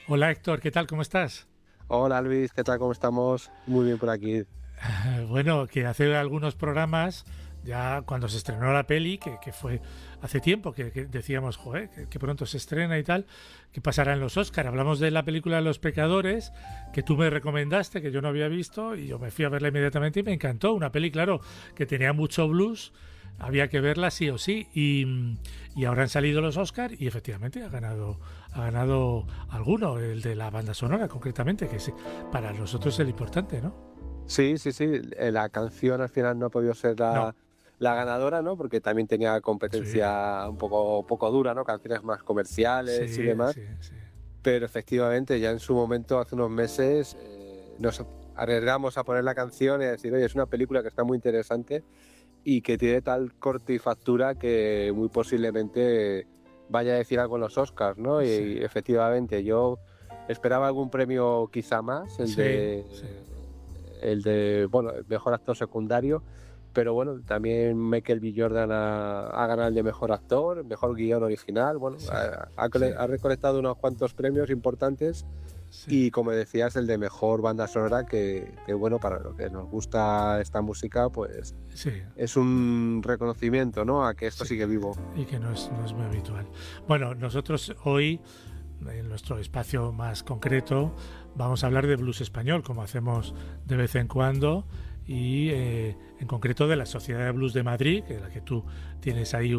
Hola Héctor, ¿qué tal? ¿Cómo estás? Hola Luis, ¿qué tal? ¿Cómo estamos? Muy bien por aquí. Bueno, que hace algunos programas, ya cuando se estrenó la peli, que fue hace tiempo, que decíamos, joder, que pronto se estrena y tal, que pasará en los Oscar. Hablamos de la película Los Pecadores, que tú me recomendaste, que yo no había visto, y yo me fui a verla inmediatamente y me encantó. Una peli, claro, que tenía mucho blues, había que verla sí o sí, y ahora han salido los Oscar y efectivamente ha ganado alguno, el de la banda sonora concretamente, que para nosotros es el importante, ¿no? Sí, sí, sí, la canción al final no ha podido ser No, la ganadora, ¿no? Porque también tenía sí, competencia un poco dura, ¿no? Canciones más comerciales y sí, demás. sí, sí. Pero efectivamente, ya en su momento, hace unos meses, nos arriesgamos a poner la canción y a decir, oye, es una película que está muy interesante y que tiene tal corte y factura que muy posiblemente vaya a decir algo en los Oscars, ¿no? Sí, Y efectivamente, yo esperaba algún premio quizá más, sí, sí, bueno, el mejor actor secundario, pero bueno, también Michael B. Jordan ha ganado el de mejor actor, mejor guión original, bueno, sí, sí, ha recolectado unos cuantos premios importantes sí, y como decías, el de mejor banda sonora, que bueno, para lo que nos gusta esta música, pues sí, es un reconocimiento, ¿no? A que esto sí, sigue vivo. y que no es muy habitual. Bueno, nosotros hoy, en nuestro espacio más concreto, vamos a hablar de blues español, como hacemos de vez en cuando, y en concreto de la Sociedad de Blues de Madrid, que es la que tú tienes ahí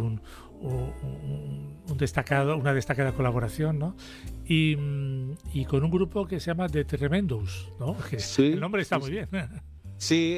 una destacada colaboración, ¿no? Y con un grupo que se llama The Tremendous, ¿no? Que el Sí, nombre está sí, muy sí. bien. Sí,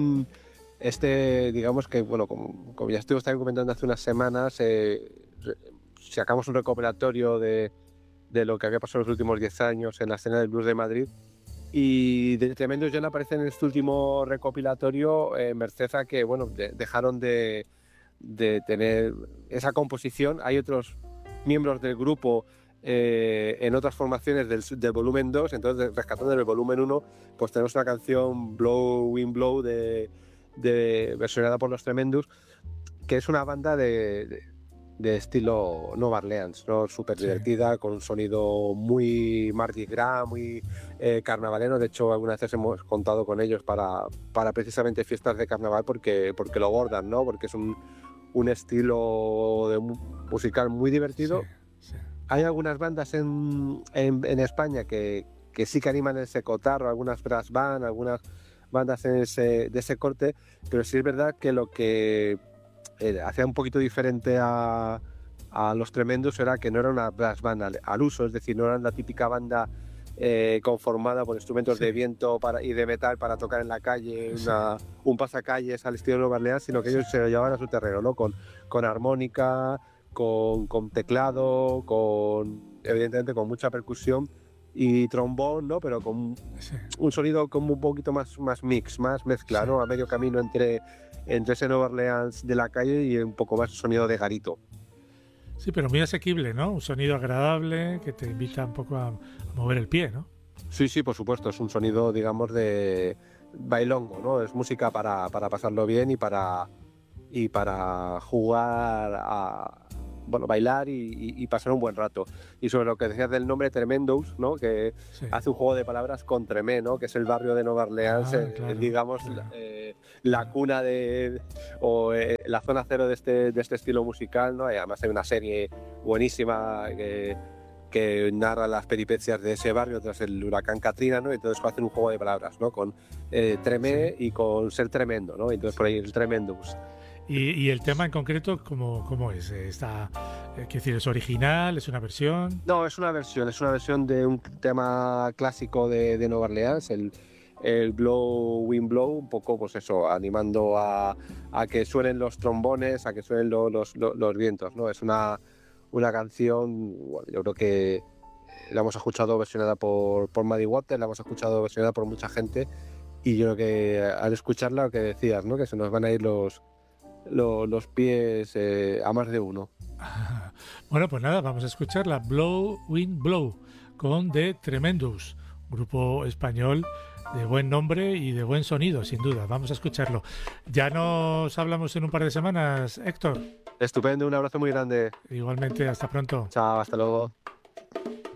digamos que, bueno, como ya estuvimos también comentando hace unas semanas, sacamos un recopilatorio de lo que había pasado en los últimos 10 años en la escena del blues de Madrid. Y de Tremendos ya no aparece en este último recopilatorio, merced a que, bueno, dejaron de tener esa composición. Hay otros miembros del grupo en otras formaciones del volumen 2, entonces rescatando del volumen 1, pues tenemos una canción Blow, Wind Blow, versionada por Los Tremendos, que es una banda de estilo Nueva Orleans, ¿no? Súper Sí, divertida, con un sonido muy Mardi Gras, muy carnavalero. De hecho, algunas veces hemos contado con ellos para precisamente fiestas de carnaval porque lo bordan, ¿no? Porque es un estilo musical muy sí, divertido. sí. Hay algunas bandas en España que sí que animan ese cotarro, algunas brass band, algunas bandas de ese corte, pero sí es verdad que lo que hacía un poquito diferente a Los Tremendos era que no era una brass band al uso, es decir, no eran la típica banda conformada por instrumentos Sí, de viento y de metal para tocar en la calle, sí, un pasacalles al estilo de Nueva Orleans, sino que sí, ellos se lo llevaban a su terreno, ¿no? Con armónica, con teclado, evidentemente con mucha percusión y trombón, ¿no? Pero con sí, un sonido como un poquito más mix, más mezcla, sí. ¿no? A medio camino entre ese Nueva Orleans de la calle y un poco más sonido de garito. Sí, pero muy asequible, ¿no? Un sonido agradable que te invita un poco a mover el pie, ¿no? Sí, sí, por supuesto, es un sonido, digamos, de bailongo, ¿no? Es música para pasarlo bien y para jugar bueno, bailar y pasar un buen rato. Y sobre lo que decías del nombre Tremendos, ¿no? Que Sí. hace un juego de palabras con Tremé, ¿no? Que es el barrio de Nueva Orleans, Ah, claro, digamos, claro, la claro. cuna o la zona cero de este estilo musical, ¿no? Y además hay una serie buenísima que narra las peripecias de ese barrio tras el huracán Katrina, ¿no? Entonces hacen un juego de palabras, ¿no? Con Sí, Tremé y con ser tremendo, ¿no? Entonces sí. por ahí el Tremendous. Y el tema en concreto, ¿cómo es? Quiero decir, ¿es original? ¿Es una versión? No, es una versión de un tema clásico de Nueva Orleans, el Blow, Wind Blow, un poco, pues eso, animando a que suenen los trombones, a que suenen los vientos, ¿no? Es una canción, bueno, yo creo que la hemos escuchado versionada por Muddy Waters, la hemos escuchado versionada por mucha gente, y yo creo que al escucharla, lo que decías, ¿no? Que se nos van a ir los pies a más de uno. Bueno, pues nada, vamos a escuchar la Blow, Wind, Blow con The Tremendous, grupo español de buen nombre y de buen sonido, sin duda. Vamos a escucharlo. Ya nos hablamos en un par de semanas, Héctor. Estupendo, un abrazo muy grande. Igualmente, hasta pronto. Chao, hasta luego.